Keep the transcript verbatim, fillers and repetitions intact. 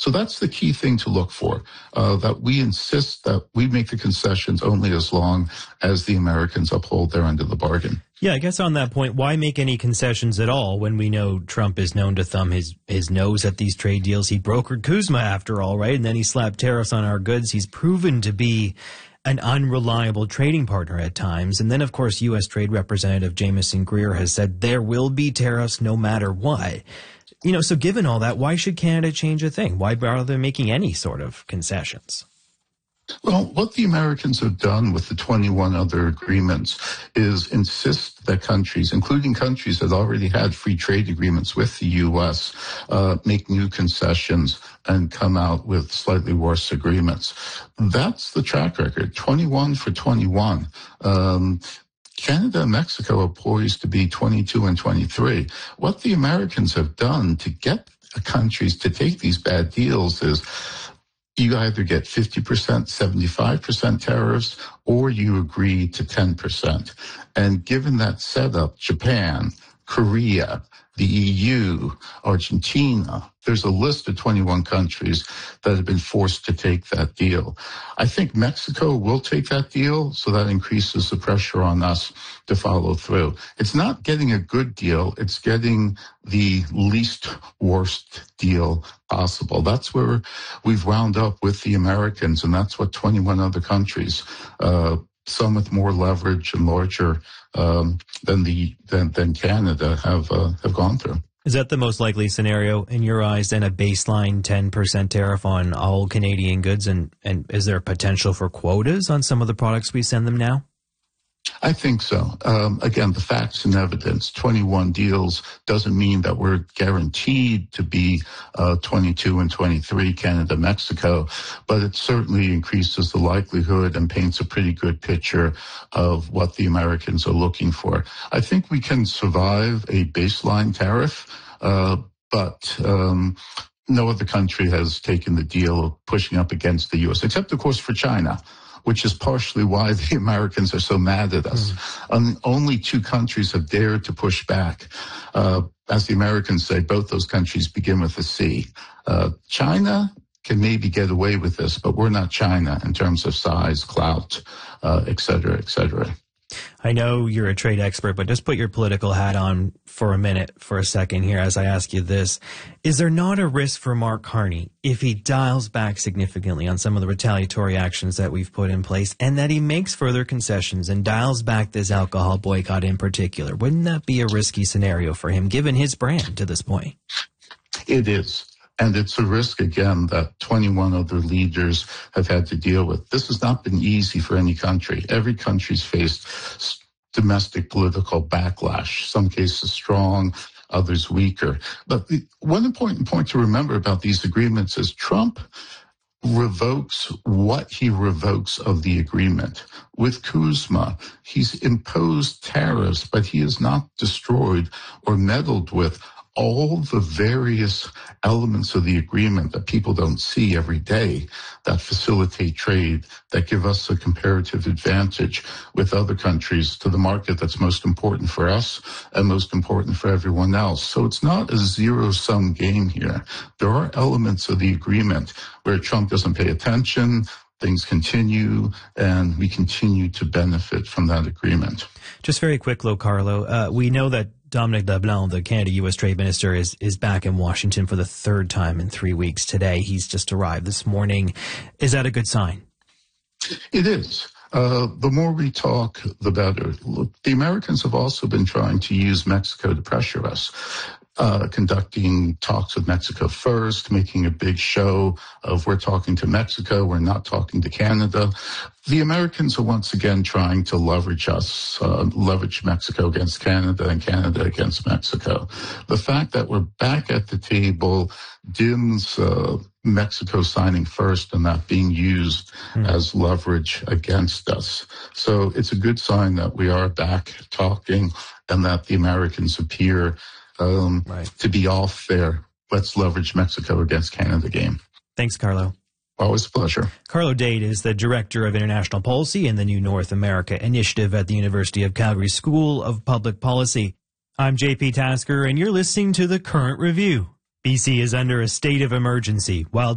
So that's the key thing to look for, uh, that we insist that we make the concessions only as long as the Americans uphold their end of the bargain. Yeah, I guess on that point, why make any concessions at all when we know Trump is known to thumb his, his nose at these trade deals? He brokered Kuzma after all, right? And then he slapped tariffs on our goods. He's proven to be an unreliable trading partner at times. And then, of course, U S Trade Representative Jamieson Greer has said there will be tariffs no matter what. You know, so given all that, why should Canada change a thing? Why bother making any sort of concessions? Well, what the Americans have done with the twenty-one other agreements is insist that countries, including countries that already had free trade agreements with the U S, uh, make new concessions and come out with slightly worse agreements. That's the track record, twenty-one for twenty-one. Um, Canada and Mexico are poised to be twenty-two and twenty-three. What the Americans have done to get countries to take these bad deals is you either get fifty percent, seventy-five percent tariffs, or you agree to ten percent. And given that setup, Japan, Korea, the E U, Argentina, there's a list of twenty-one countries that have been forced to take that deal. I think Mexico will take that deal, so that increases the pressure on us to follow through. It's not getting a good deal, it's getting the least worst deal possible. That's where we've wound up with the Americans, and that's what twenty-one other countries, uh, some with more leverage and larger um, than the than, than Canada have uh, have gone through. Is that the most likely scenario in your eyes, then, a baseline ten percent tariff on all Canadian goods? And, and is there potential for quotas on some of the products we send them now? I think so. Um, again, the facts and evidence, twenty-one deals doesn't mean that we're guaranteed to be uh, twenty-two and twenty-three, Canada, Mexico, but it certainly increases the likelihood and paints a pretty good picture of what the Americans are looking for. I think we can survive a baseline tariff, uh, but um, no other country has taken the deal of pushing up against the U S, except, of course, for China, which is partially why the Americans are so mad at us. Mm. Um, only two countries have dared to push back. Uh, as the Americans say, both those countries begin with a C. Uh, China can maybe get away with this, but we're not China in terms of size, clout, uh, et cetera, et cetera. I know you're a trade expert, but just put your political hat on for a minute, for a second here, as I ask you this. Is there not a risk for Mark Carney if he dials back significantly on some of the retaliatory actions that we've put in place, and that he makes further concessions and dials back this alcohol boycott in particular? Wouldn't that be a risky scenario for him, given his brand to this point? It is. And it's a risk, again, that twenty-one other leaders have had to deal with. This has not been easy for any country. Every country's faced domestic political backlash, some cases strong, others weaker. But the, one important point to remember about these agreements is Trump revokes what he revokes of the agreement. With Kuzma, he's imposed tariffs, but he has not destroyed or meddled with all the various elements of the agreement that people don't see every day that facilitate trade, that give us a comparative advantage with other countries to the market that's most important for us and most important for everyone else. So it's not a zero-sum game here. There are elements of the agreement where Trump doesn't pay attention, things continue, and we continue to benefit from that agreement. Just very quick, Lo Carlo, uh, we know that Dominic LeBlanc, the Canada-U S Trade Minister, is, is back in Washington for the third time in three weeks today. He's just arrived this morning. Is that a good sign? It is. Uh, the more we talk, the better. Look, the Americans have also been trying to use Mexico to pressure us. Uh, conducting talks with Mexico first, making a big show of we're talking to Mexico, we're not talking to Canada. The Americans are once again trying to leverage us, uh, leverage Mexico against Canada and Canada against Mexico. The fact that we're back at the table dims uh, Mexico signing first and that being used mm. as leverage against us. So it's a good sign that we are back talking and that the Americans appear Um, right. to be off their let's leverage Mexico against Canada game. Thanks, Carlo. Always a pleasure. Carlo Dade is the Director of International Policy in the New North America Initiative at the University of Calgary School of Public Policy. I'm J P Tasker, and you're listening to The Current Review. B C is under a state of emergency while